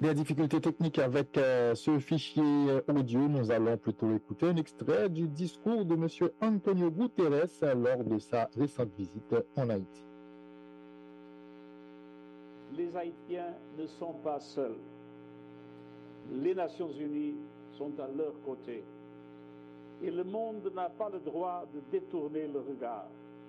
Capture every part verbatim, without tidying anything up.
Des difficultés techniques avec euh, ce fichier audio. Nous allons plutôt écouter un extrait du discours de M. Antonio Guterres lors de sa récente visite en Haïti. Les Haïtiens ne sont pas seuls. Les Nations Unies sont à leur côté. Et le monde n'a pas le droit de détourner le regard.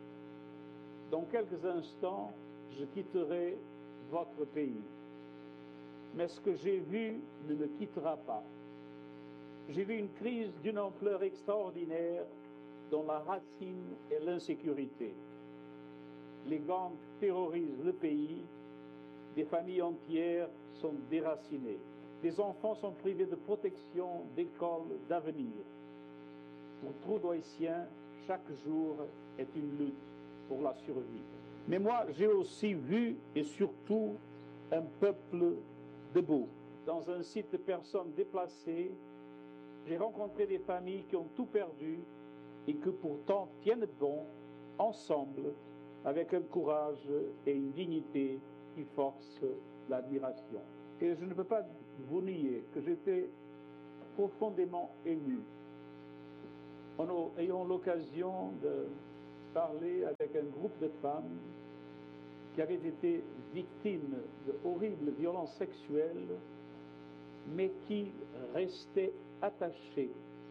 Dans quelques instants, je quitterai votre pays. Mais ce que j'ai vu ne me quittera pas. J'ai vu une crise d'une ampleur extraordinaire dont la racine est l'insécurité. Les gangs terrorisent le pays, des familles entières sont déracinées, des enfants sont privés de protection, d'école, d'avenir. Pour trop d'Haïtiens, chaque jour est une lutte pour la survie. Mais moi, j'ai aussi vu et surtout un peuple debout. Dans un site de personnes déplacées, j'ai rencontré des familles qui ont tout perdu et que pourtant tiennent bon, ensemble, avec un courage et une dignité qui forcent l'admiration. Et je ne peux pas vous nier que j'étais profondément ému en ayant l'occasion de parler avec un groupe de femmes qui avaient été victimes de horribles violences sexuelles, mais qui restaient attachées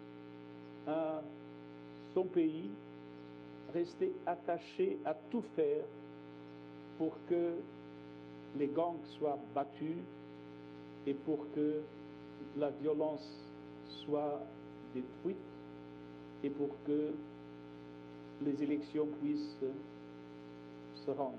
à son pays, restaient attachées à tout faire pour que les gangs soient battus et pour que la violence soit détruite et pour que les élections puissent se rendre.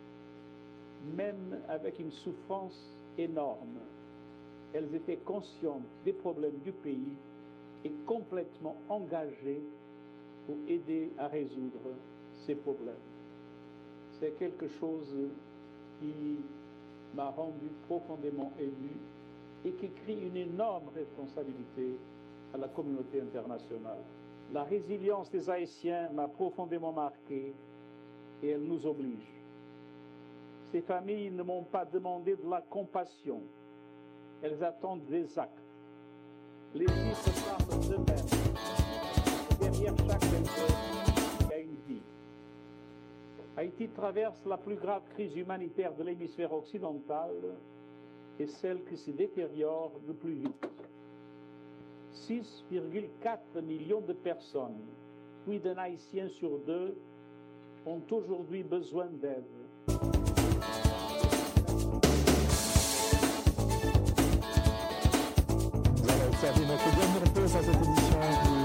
Même avec une souffrance énorme, elles étaient conscientes des problèmes du pays et complètement engagées pour aider à résoudre ces problèmes. C'est quelque chose qui m'a rendu profondément ému et qui crie une énorme responsabilité à la communauté internationale. La résilience des Haïtiens m'a profondément marqué et elle nous oblige. Ces familles ne m'ont pas demandé de la compassion, elles attendent des actes. Les chiffres parlent d'eux-mêmes. Derrière chaque personne, il y a une vie. Haïti traverse la plus grave crise humanitaire de l'hémisphère occidental et celle qui se détériore le plus vite. six virgule quatre millions de personnes, plus d'un Haïtien sur deux, ont aujourd'hui besoin d'aide.